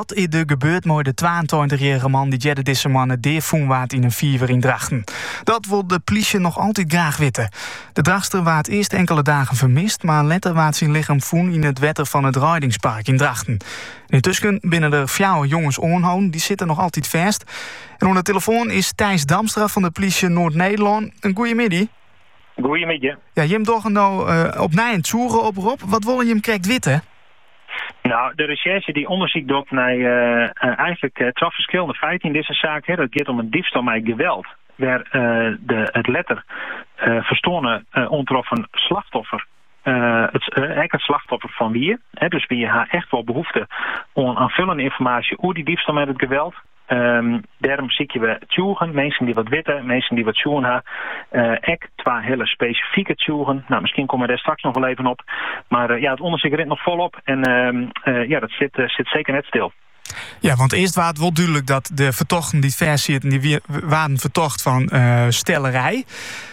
Wat is er gebeurd met de 22-jarige man die Jedde deze mannen deervoen waard in een vierwer in Drachten? Dat wil de politie nog altijd graag weten. De dragster waard eerst enkele dagen vermist, maar later waard zijn lichaam voen in het wetter van het Rijdingspark in Drachten. Intussen binnen de 4 jongens onhoon, die zitten nog altijd vast. En onder de telefoon is Thijs Damstra van de politie Noord-Nederland. Een goeiemiddag. Goeiemiddag. Ja, je hebt toch nou opnieuw een toeren oproep. Wat willen je hem krijgt weten? Nou, de recherche die onderzoek doet naar eigenlijk 12 verschillende feiten in deze zaak. Hè. Dat gaat om een diefstal met geweld. Waar het letter verstoren ontroffen slachtoffer. Het slachtoffer van wie. Dus wie ha echt wel behoefte aan aanvullende informatie over die diefstal met het geweld. Daarom zie je tjoegen, mensen die wat weten, mensen die wat tjoegen hebben. Ek 2 hele specifieke tjoegen. Nou, misschien komen we daar straks nog wel even op. Maar het onderzoek rent nog volop en dat zit zeker net stil. Ja, want eerst was het wel duidelijk dat de vertochten die vers zitten, die waren vertocht van stellerij.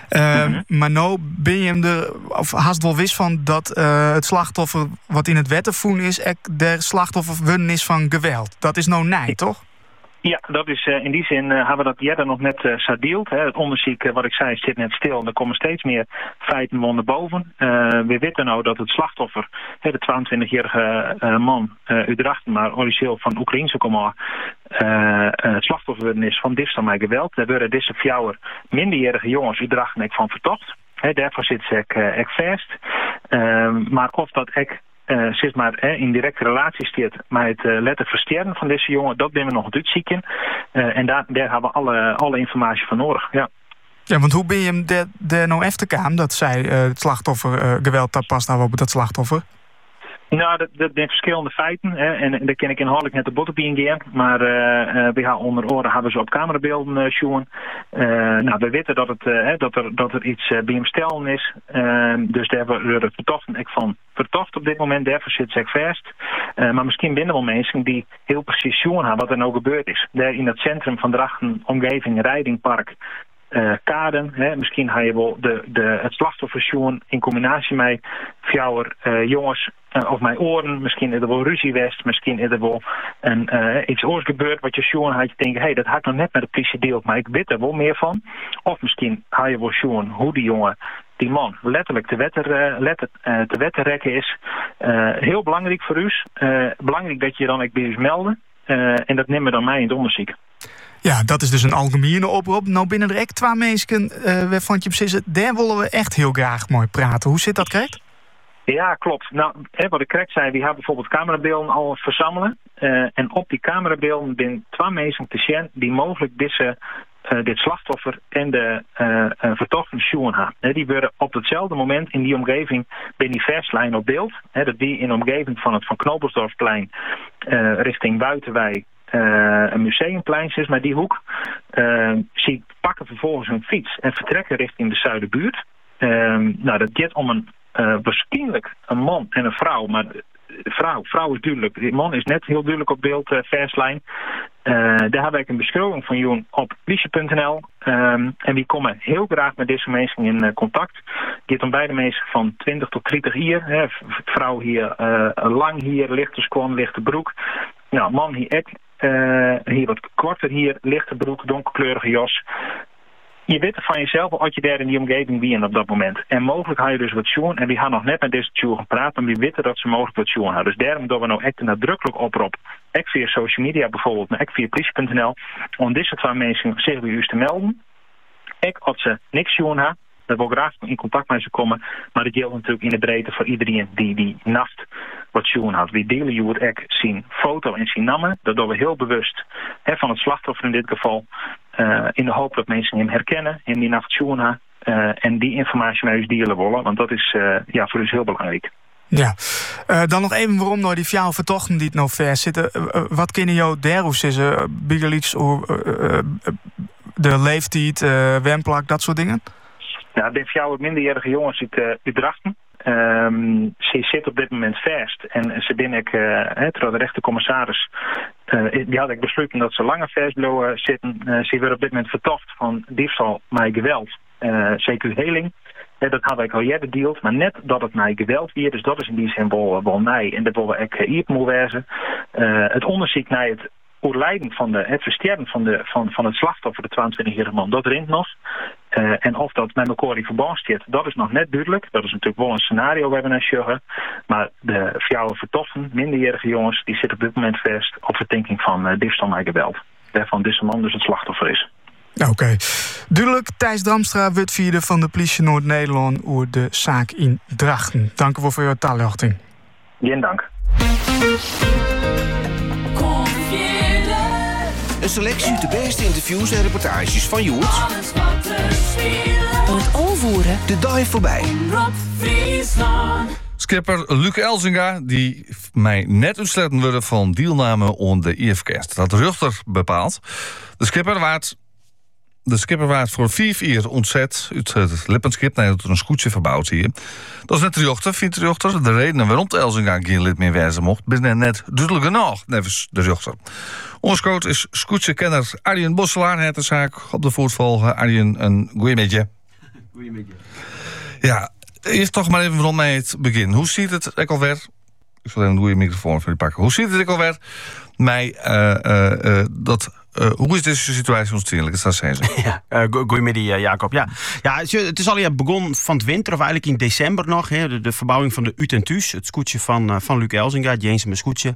Maar nou ben je hem of haast wel wist van dat het slachtoffer wat in het wettervoen is, de slachtoffer wun is van geweld. Dat is nou nee, toch? Ja, dat is in die zin hebben we dat Jedde nog net sadeeld. Het onderzoek, wat ik zei, zit net stil. Er komen steeds meer feiten naar boven. We weten nou dat het slachtoffer, de 22-jarige man uit Drachten, maar origineel van Oekraïnse komaf, het slachtoffer is van diefstal met geweld. Daar worden deze 4 minderjarige jongens uit Drachten van vertocht. Daarvoor zit ze ek vast. Maar of dat ek zit maar in directe relatie staat met het letter versterren van deze jongen, dat ben we nog uitzieken. En daar hebben we alle informatie van nodig. Ja. Ja, want hoe ben je hem daar nou efter kwam dat zij het slachtoffer geweld dat past nou op dat slachtoffer? Nou, dat zijn verschillende feiten. En daar ken ik inhoudelijk net de bot op ingaan. Maar we gaan onder oren hebben ze op camerabeelden zien. We weten dat er iets bij hem stellen is. Dus daar hebben we vertochten ik van vertocht op dit moment. Daarvoor zit ze vast. Maar misschien binnen wel mensen die heel precies zien hebben wat er nou gebeurd is. Daar in het centrum van Drachten, omgeving, Rijdingspark. Kaden, misschien ga je wel het slachtoffer zien in combinatie met 4 jongens of mijn oren, misschien is er wel ruzie geweest, misschien is er wel iets oors gebeurd wat je zien had je denken, dat had ik nog net met de politie deelt, maar ik weet er wel meer van. Of misschien ga je wel zien hoe die man letterlijk te wetten rekken is. Heel belangrijk voor u. Belangrijk dat je dan ook bij u melden. En dat nemen we dan mij in het onderzoek. Ja, dat is dus een algemene oproep. Nou, binnen de 2 mensen waarvan je precies, daar willen we echt heel graag mooi praten. Hoe zit dat, Krijgt? Ja, klopt. Nou, wat ik correct zei, we hebben bijvoorbeeld camerabeelden al verzamelen. En op die camerabeelden zijn 2 mensen te zien die mogelijk dit slachtoffer en de vertochten zien hebben. Die worden op hetzelfde moment in die omgeving bij die verslijn op beeld. Dat die in de omgeving van het Van Knobelsdorfplein richting Buitenwijk een museumplein is, maar die hoek pakken vervolgens hun fiets en vertrekken richting de Zuiderbuurt. Dat gaat om waarschijnlijk een man en een vrouw, maar vrouw is duidelijk. Die man is net heel duidelijk op beeld, verslijn. Daar heb ik een beschrijving van Joen op politie.nl. En die komen heel graag met deze mensen in contact. Het gaat om beide mensen van 20 tot 30 jaar. Vrouw hier lang hier, lichte squan, lichte broek. Nou, man hier hier wat korter hier, lichte broek, donkerkleurige jas. Je weet van jezelf als je daar in die omgeving wie op dat moment. En mogelijk ga je dus wat zien. En we gaan nog net met deze tjoegen praten. Maar we weten dat ze mogelijk wat zien hebben. Dus daarom doen we nou echt een nadrukkelijk oproep. Ook via social media bijvoorbeeld. Maar ook via politie.nl. Om deze 2 mensen zich bij u te melden. Ook als ze niks zien hebben. Dat wil graag in contact met ze komen. Maar dat geldt natuurlijk in de breedte voor iedereen die naft wat zien had. We delen je het ook zien foto en zien namen. Dat doen we heel bewust van het slachtoffer in dit geval. In de hoop dat mensen hem herkennen en die nacht zien hebben. En die informatie met ons delen willen. Want dat is voor ons heel belangrijk. Ja, dan nog even waarom nou die 4 vertochten die het nou vers zitten. Wat kunnen jou daarover zeggen? Bigeliets, de leeftijd, wemplak, dat soort dingen? Nou, de 4 minderjarige jongens uit Drachten. Ze zit op dit moment vast. En ze ben ik, terwijl de rechtercommissaris, die had ik besloten dat ze langer vast blijven zitten. Ze werden op dit moment vertocht van diefstal met geweld. CQ Heling. Dat had ik al eerder deeld, maar net dat het mij geweld weer. Dus dat is in die zin wel nee. En dat willen we ook hier moeten wijzen. het onderzoek naar het overlijden van het versterken van het slachtoffer, de 22-jarige man, dat rint nog. En of dat met elkaar in verband staat, dat is nog net duidelijk. Dat is natuurlijk wel een scenario waar we naar zeggen. Maar de vrouwen vertochten, minderjarige jongens, die zitten op dit moment vast op verdenking van diefstal met geweld. Waarvan deze man dus het slachtoffer is. Oké. Duidelijk, Thijs Damstra, witvierde van de politie Noord-Nederland over de zaak in Drachten. Dank u wel voor uw toelichting. Geen dank. Een selectie uit de beste interviews en reportages van Joert. Het overvoeren. De dag voorbij. Skipper Luc Elzinga, die mij net uitsletten worden van deelname aan de IFKS. Dat Ruchter bepaalt. De skipper waard voor 4 uur ontzet uit het Lippenskip. Nee, dat er een scootje verbouwd hier. Dat is net de Ruchter, vindt de Ruchter. De redenen waarom de Elzinga geen lid meer wezen mocht, binnen net duidelijk genoeg, nevens de Ruchter. Ons coach is scootje-kenner Arjen Bosselaar. Het de zaak op de voet volgen. Arjen, een goeiemiddag. Goeiemiddag. Ja, eerst toch maar even rond mij het begin. Hoe ziet het ik alweer? Ik zal even een goede microfoon voor je pakken. Hoe ziet het ik alweer? Hoe is deze situatie onstedelijk? Dat zijn ze. Ja, goedemiddag Jacob. Ja, het is al begonnen van het winter, of eigenlijk in december nog. Hè, de verbouwing van de Ut en Thuis, het scootje van Luc Elzinga, James mijn scootje.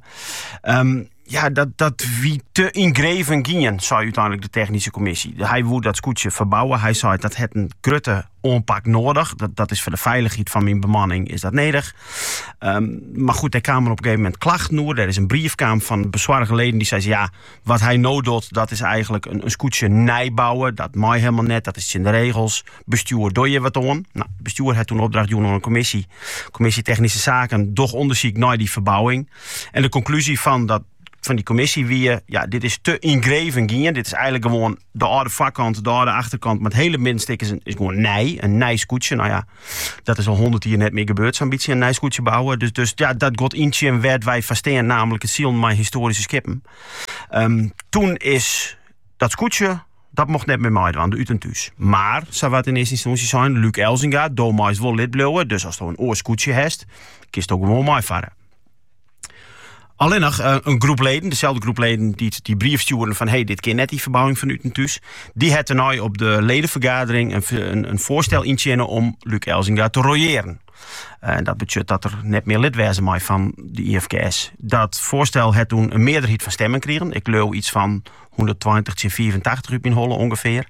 Dat wie te ingreven gingen, zei uiteindelijk de technische commissie. Hij wou dat scootje verbouwen. Hij zei dat het een grote aanpak nodig. Dat is voor de veiligheid van mijn bemanning is dat nodig. Maar goed, er kwamen op een gegeven moment klachten door. Er is een brief kwam van bezwaardige leden die zei: ja, wat hij nou doet, dat is eigenlijk een scootje nijbouwen. Dat mag helemaal net, dat is in de regels. Bestuur doe je wat aan. Nou, het bestuur had toen opdracht doen aan een commissie technische zaken, doch onderzoek naar die verbouwing. En de conclusie van die commissie wie dit is te ingreven gingen. Dit is eigenlijk gewoon de oude voorkant, de oude achterkant. Maar het hele binnenstuk is gewoon een nijscootje. Nou ja, dat is al 100 jaar net meer gebeurd, zo'n beetje een nijscootje bouwen. Dus dat gaat ietsje en werd wij verstaan, namelijk het ziel mijn historische skippen. Toen is dat scootje, dat mocht net meer meedoen aan de Ut en Thuis. Maar, zou wat in eerste instantie zijn, Luc Elzinga, door is wel lid blijven. Dus als je een oorscootje hebt, kiest ook gewoon meevaren. Alleen nog een groep leden, dezelfde groep leden die brief sturen van dit keer net die verbouwing van Ut en Thuis. Die had nou op de ledenvergadering een voorstel inzien om Luc Elzinga te royeren. En dat betekent dat er net meer lid wezen mij van de IFKS. Dat voorstel had toen een meerderheid van stemmen gekregen. Ik leuw iets van 120 tot 84 in Holland ongeveer.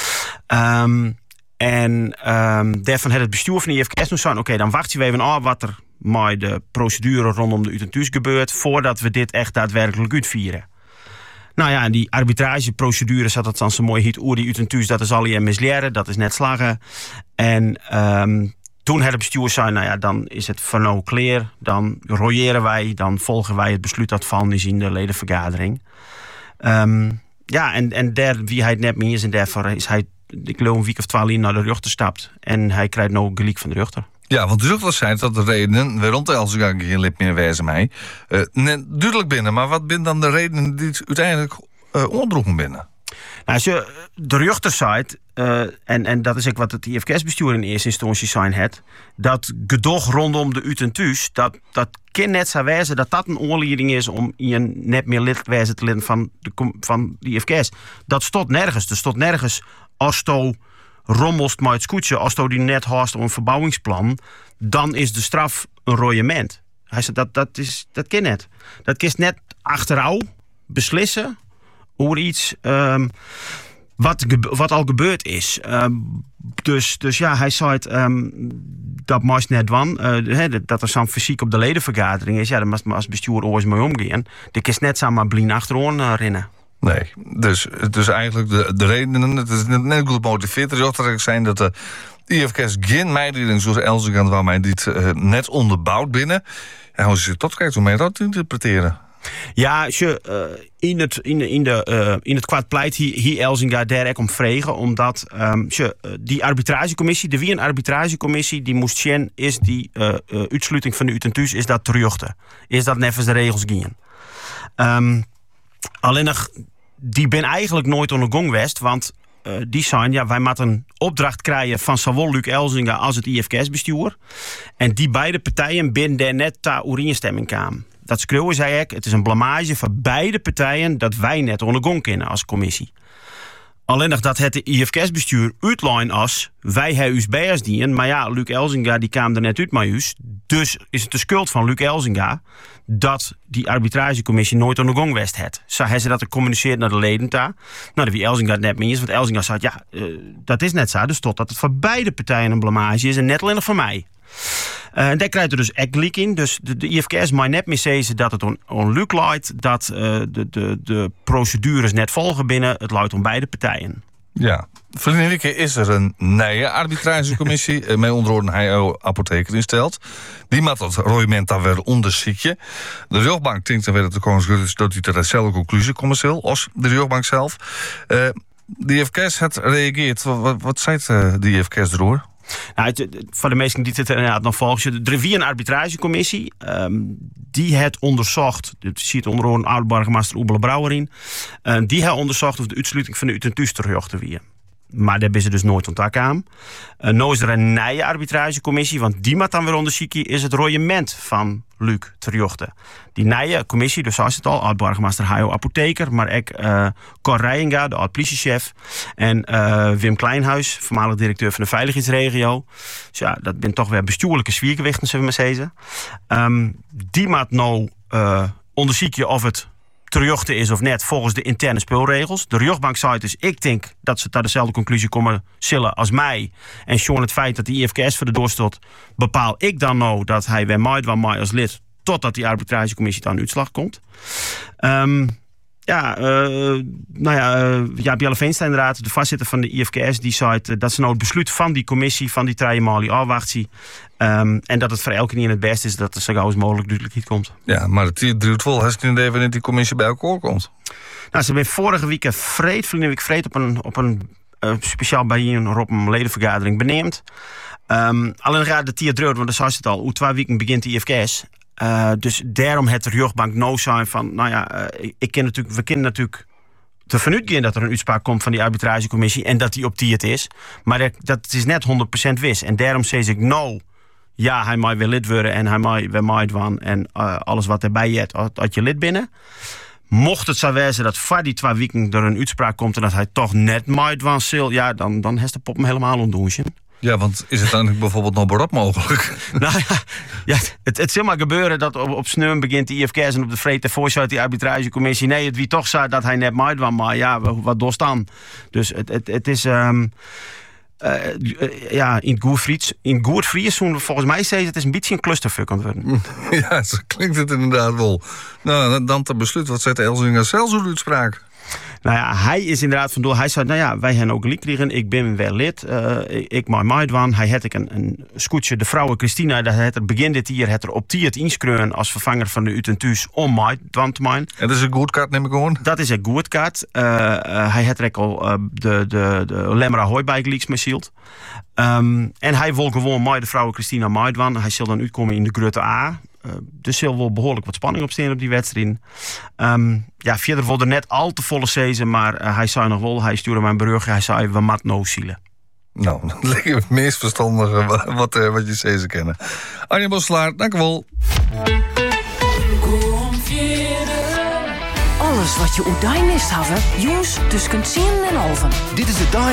Daarvan had het bestuur van de IFKS nu zeggen: oké, dan wachten we even af wat er met de procedure rondom de Ut en Thuis gebeurt voordat we dit echt daadwerkelijk uitvieren. Nou ja, en die arbitrageprocedure zat het dan zo mooi hiet oer die Ut en Thuis, dat is al je misleren, dat is net slagen. En toen had het bestuur zei: nou ja, dan is het van nou clear, dan royeren wij, dan volgen wij het besluit dat van is in de ledenvergadering. En daar wie hij het net mee is en daarvoor is hij, ik geloof een week of 12 naar de Ruchter stapt en hij krijgt nou gelijk van de Ruchter. Ja, want de Ruchter zei dat de redenen waarom de Elzinga geen lid meer wezen mij net duidelijk binnen. Maar wat zijn dan de redenen die het uiteindelijk ondroegen binnen? Nou, als je de Ruchter zei, en dat is ook wat het IFKS-bestuur in eerste instantie zijn had, dat gedoog rondom de Ut en Thuis, dat kan net zo wezen dat dat een oorleiding is om je net meer lid wezen te lid van de IFKS. Dat stond nergens. Er stond nergens als je rommelst met het scootje, als je die net haast om een verbouwingsplan, dan is de straf een royement. Hij zei dat kan net. Dat kan net achteraf beslissen over iets wat al gebeurd is. Dus ja, hij zei dat moest net van. Dat er zo'n fysiek op de ledenvergadering is. Ja, daar moet als bestuur ooit mee omgaan. Dat is net zomaar blien achterom rennen. Nee, dus eigenlijk de redenen, het is net goed gemotiveerd. Er is ook zijn dat de IFKS geen meiding zoals Elzinga waar mij dit net onderbouwd binnen. En als je tot kijkt, hoe mij dat interpreteren? Ja, in het kwaad pleit hier Elzinga daar om vregen, omdat die arbitragecommissie, de wie een arbitragecommissie die moest zien, is die uitsluiting van de Ut en Thuis, is dat terugte? Is dat nevens de regels gingen? Alleen nog, die ben eigenlijk nooit onder gang geweest, want die zijn, wij moeten een opdracht krijgen van zowel Luc Elzinga als het IFKS-bestuur. En die beide partijen binnen daar net ter oerinstemming kwamen. dat schreeuwen zij ook. Het is een blamage voor beide partijen dat wij net ondergong kunnen als commissie. Alleen nog dat het IFKS-bestuur uitlijn als wij hebben us bij dienen. Maar ja, Luc Elzinga die kwam er net uit met us. Dus is het de schuld van Luc Elzinga dat die arbitragecommissie nooit ondergong west het. Zo hebben ze dat gecommuniceerd naar de leden daar. Nou, dat wie Elzinga het net mee is. Want Elzinga zei, dat is net zo. Dus tot dat het voor beide partijen een blamage is en net alleen nog voor mij. En daar krijgt er dus echt leak in. Dus de IFKS mag net meer zeggen dat het on Luc leidt. Dat de procedures net volgen binnen. Het leidt om beide partijen. Ja. Verleden week is er een nieuwe arbitragecommissie met onderordende apotheker insteld. Die maakt dat roement dan weer onderzoeken. De rechtbank denkt dan weer dat de Koningschap dat hij tot dezelfde conclusie komt als de rechtbank zelf. De IFKS had reageerd. Wat zei de IFKS erover? Nou, voor de meesten die het inderdaad nog volgen. Er was een arbitragecommissie. Die het onderzocht. Dat ziet onder een oud-burgemeester Oebele Brouwer in. Die heeft onderzocht of de uitsluiting van de Utrecht terug te weer. Maar daar is ze dus nooit ontdekt aan. Nu is er een nieuwe arbitragecommissie. Want die moet dan weer onderzoeken is het royement van Luc terjochten. Die nieuwe commissie, dus zoals het al, oud-burgemeester Hajo Apotheker. Maar ook Cor Rijenga, de oud-politiechef. En Wim Kleinhuis, voormalig directeur van de veiligheidsregio. Dus ja, dat zijn toch weer bestuurlijke zwiergewichten, zullen we maar zeggen. Die moet nou onderzoeken of het terjochten is of net volgens de interne speelregels. De rechtbank zei dus, ik denk dat ze tot dezelfde conclusie komen zullen als mij. En zo'n het feit dat de IFKS voor de doorstond, bepaal ik dan nou dat hij weer mij als lid, totdat die arbitragecommissie aan uitslag komt. Jaap Jelle Veenstra inderdaad, de voorzitter van de IFKS, die zei dat ze nou het besluit van die commissie, van die Trijemalie afwachten. En dat het voor elke niet in het beste is dat er zo gauw als mogelijk duidelijkheid komt. Ja, maar het duurt wel. Als het even in die commissie bij elkaar komt. Nou, ze hebben vorige week vreed op een speciaal bijeen op een ledenvergadering beneemd. Alleen gaat de tier dreurt, want dat zei het al, hoe 2 weken begint de IFKS. Dus daarom het de rechtbank nou zijn van, we kunnen natuurlijk ervan uitgaan dat er een uitspraak komt van die arbitragecommissie en dat die op die het is. Maar dat is net 100% wis. En daarom zeg ik nou, ja, hij mag weer lid worden en hij mag weer meedoen en alles wat erbij je had je lid binnen. Mocht het zo wezen dat voor die 2 weken er een uitspraak komt en dat hij toch net meedoen zal, ja, dan heeft de pop hem helemaal ontdoen. Ja, want is het dan bijvoorbeeld nog beroep mogelijk? Nou ja, het zal maar gebeuren dat op Sneum begint de IFKS en op de vreed ervoor uit die arbitragecommissie. Nee, het wie toch zei dat hij net meedoen, maar ja, wat doet dan? Dus het is in Goed Fries volgens mij zeggen het is een beetje een clusterfuck aan het worden. Ja, zo klinkt het inderdaad wel. Nou, dan te besluit, wat zet Elzinga zelfs een uitspraak? Nou ja, hij is inderdaad van doel. Hij zei, wij hebben ook kregen. Ik ben wel lid. Ik mag meedoen. Hij had een scootje, de vrouw Christina, dat het er begin dit jaar op die het inschreeuwen als vervanger van de Utrecht om meedoen te maken. En dat is een goed kaart, neem ik gewoon? Dat is een goed kaart. Hij had er al de Lemmera Hooibike Leagues mee zield. En hij wil gewoon met de vrouw Christina meedoen. Hij zal dan uitkomen in de Grutte A. Dus zal wel behoorlijk wat spanning opstaan op die wedstrijd. Verder wordt er net al te volle season, maar hij zei nog wel, hij stuurde mijn bericht, hij zei, we mat no zielen. Nou, dat lijkt me het meest verstandige wat je season kennen. Arjen Bosselaar, dank u wel. Alles wat je uit mist hebben, jongens, tussen 10 en 11. Dit is de